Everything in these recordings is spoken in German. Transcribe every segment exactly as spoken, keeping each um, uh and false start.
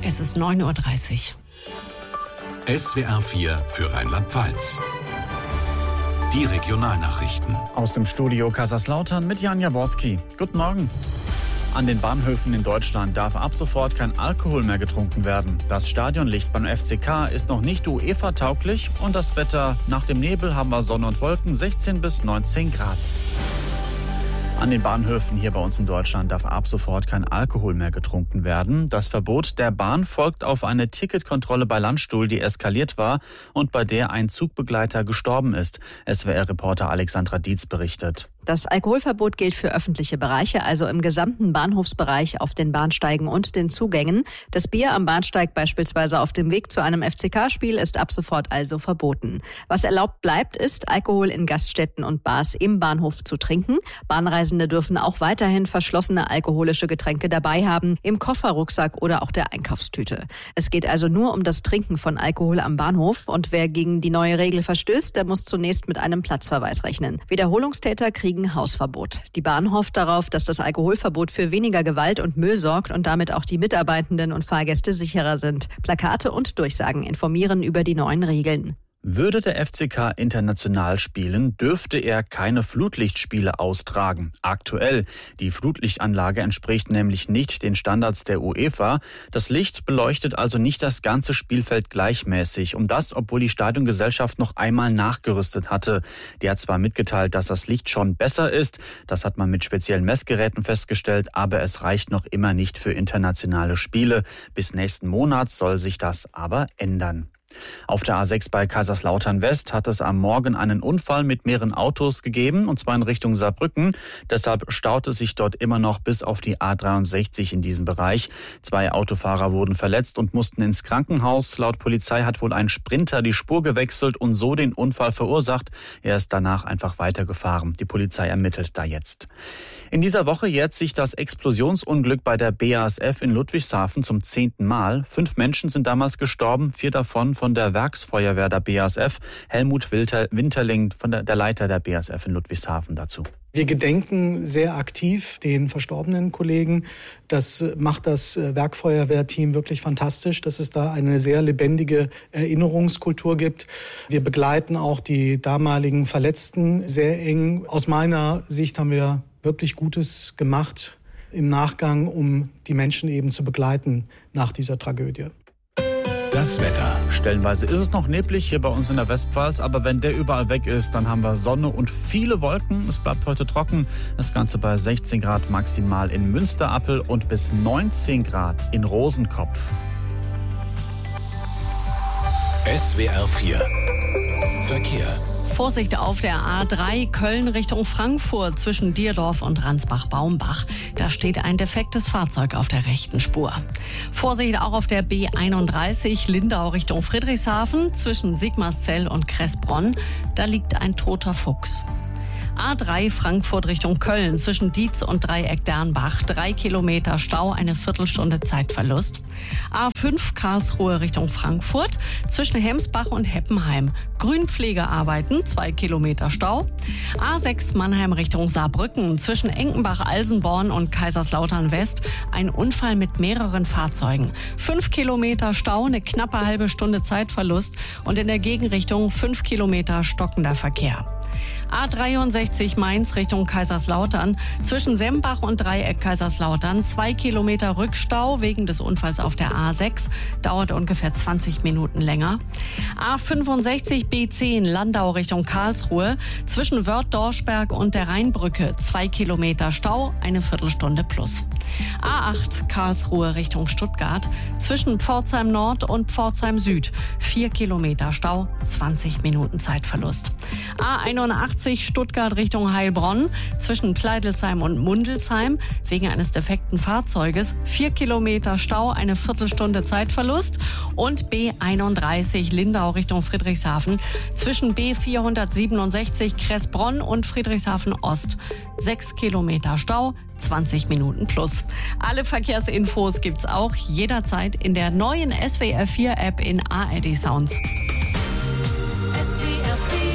es ist neun Uhr dreißig. S W R vier für Rheinland-Pfalz. Die Regionalnachrichten. Aus dem Studio Kaiserslautern mit Jan Jaworski. Guten Morgen. An den Bahnhöfen in Deutschland darf ab sofort kein Alkohol mehr getrunken werden. Das Stadionlicht beim F C K ist noch nicht UEFA-tauglich und das Wetter: nach dem Nebel haben wir Sonne und Wolken, sechzehn bis neunzehn Grad. An den Bahnhöfen hier bei uns in Deutschland darf ab sofort kein Alkohol mehr getrunken werden. Das Verbot der Bahn folgt auf eine Ticketkontrolle bei Landstuhl, die eskaliert war und bei der ein Zugbegleiter gestorben ist. S W R-Reporter Alexandra Dietz berichtet. Das Alkoholverbot gilt für öffentliche Bereiche, also im gesamten Bahnhofsbereich auf den Bahnsteigen und den Zugängen. Das Bier am Bahnsteig beispielsweise auf dem Weg zu einem F C K-Spiel ist ab sofort also verboten. Was erlaubt bleibt, ist, Alkohol in Gaststätten und Bars im Bahnhof zu trinken. Bahnreisende dürfen auch weiterhin verschlossene alkoholische Getränke dabei haben, im Kofferrucksack oder auch der Einkaufstüte. Es geht also nur um das Trinken von Alkohol am Bahnhof und wer gegen die neue Regel verstößt, der muss zunächst mit einem Platzverweis rechnen. Wiederholungstäter kriegen Hausverbot. Die Bahn hofft darauf, dass das Alkoholverbot für weniger Gewalt und Müll sorgt und damit auch die Mitarbeitenden und Fahrgäste sicherer sind. Plakate und Durchsagen informieren über die neuen Regeln. Würde der F C K international spielen, dürfte er keine Flutlichtspiele austragen. Aktuell. Die Flutlichtanlage entspricht nämlich nicht den Standards der UEFA. Das Licht beleuchtet also nicht das ganze Spielfeld gleichmäßig. Um das, obwohl die Stadiongesellschaft noch einmal nachgerüstet hatte. Die hat zwar mitgeteilt, dass das Licht schon besser ist. Das hat man mit speziellen Messgeräten festgestellt. Aber es reicht noch immer nicht für internationale Spiele. Bis nächsten Monat soll sich das aber ändern. Auf der A sechs bei Kaiserslautern West hat es am Morgen einen Unfall mit mehreren Autos gegeben, und zwar in Richtung Saarbrücken. Deshalb staut es sich dort immer noch bis auf die A dreiundsechzig in diesem Bereich. Zwei Autofahrer wurden verletzt und mussten ins Krankenhaus. Laut Polizei hat wohl ein Sprinter die Spur gewechselt und so den Unfall verursacht. Er ist danach einfach weitergefahren. Die Polizei ermittelt da jetzt. In dieser Woche jährt sich das Explosionsunglück bei der B A S F in Ludwigshafen zum zehnten Mal. Fünf Menschen sind damals gestorben, vier davon von der Werksfeuerwehr der B A S F. Helmut Winterling, von der, der Leiter der B A S F in Ludwigshafen, dazu. Wir gedenken sehr aktiv den verstorbenen Kollegen. Das macht das Werkfeuerwehrteam wirklich fantastisch, dass es da eine sehr lebendige Erinnerungskultur gibt. Wir begleiten auch die damaligen Verletzten sehr eng. Aus meiner Sicht haben wir wirklich Gutes gemacht im Nachgang, um die Menschen eben zu begleiten nach dieser Tragödie. Das Wetter. Stellenweise ist es noch neblig hier bei uns in der Westpfalz, aber wenn der überall weg ist, dann haben wir Sonne und viele Wolken. Es bleibt heute trocken. Das Ganze bei sechzehn Grad maximal in Münsterappel und bis neunzehn Grad in Rosenkopf. S W R vier Verkehr. Vorsicht auf der A drei Köln Richtung Frankfurt zwischen Dierdorf und Ransbach-Baumbach. Da steht ein defektes Fahrzeug auf der rechten Spur. Vorsicht auch auf der B einunddreißig Lindau Richtung Friedrichshafen zwischen Sigmarszell und Kressbronn. Da liegt ein toter Fuchs. A drei Frankfurt Richtung Köln zwischen Dietz und Dreieck Dernbach. Drei Kilometer Stau, eine Viertelstunde Zeitverlust. A fünf Karlsruhe Richtung Frankfurt zwischen Hemsbach und Heppenheim. Grünpflegearbeiten, zwei Kilometer Stau. A sechs Mannheim Richtung Saarbrücken zwischen Enkenbach-Alsenborn und Kaiserslautern West. Ein Unfall mit mehreren Fahrzeugen. Fünf Kilometer Stau, eine knappe halbe Stunde Zeitverlust und in der Gegenrichtung fünf Kilometer stockender Verkehr. A dreiundsechzig Mainz Richtung Kaiserslautern zwischen Sembach und Dreieck Kaiserslautern. Zwei Kilometer Rückstau wegen des Unfalls auf der A sechs. Dauert ungefähr zwanzig Minuten länger. A fünfundsechzig B zehn Landau Richtung Karlsruhe zwischen Wörth-Dorschberg und der Rheinbrücke. Zwei Kilometer Stau, eine Viertelstunde plus. A acht Karlsruhe Richtung Stuttgart zwischen Pforzheim Nord und Pforzheim Süd. Vier Kilometer Stau, zwanzig Minuten Zeitverlust. A einundachtzig Stuttgart Richtung Heilbronn zwischen Pleidelsheim und Mundelsheim wegen eines defekten Fahrzeuges. Vier Kilometer Stau, eine Viertelstunde Zeitverlust. Und B einunddreißig Lindau Richtung Friedrichshafen zwischen B vierhundertsiebenundsechzig Kressbronn und Friedrichshafen Ost. Sechs Kilometer Stau, zwanzig Minuten plus. Alle Verkehrsinfos gibt's auch jederzeit in der neuen S W R vier App in A R D Sounds. S W R vier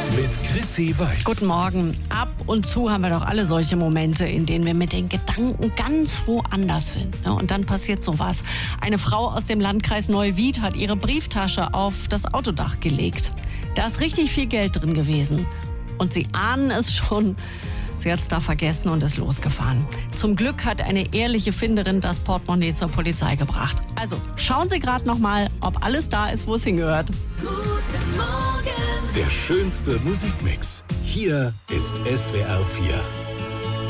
Mit Chrissy Weiß. Guten Morgen. Ab und zu haben wir doch alle solche Momente, in denen wir mit den Gedanken ganz woanders sind. Und dann passiert sowas. Eine Frau aus dem Landkreis Neuwied hat ihre Brieftasche auf das Autodach gelegt. Da ist richtig viel Geld drin gewesen. Und Sie ahnen es schon. Sie hat es da vergessen und ist losgefahren. Zum Glück hat eine ehrliche Finderin das Portemonnaie zur Polizei gebracht. Also schauen Sie gerade noch mal, ob alles da ist, wo es hingehört. Der schönste Musikmix. Hier ist S W R vier.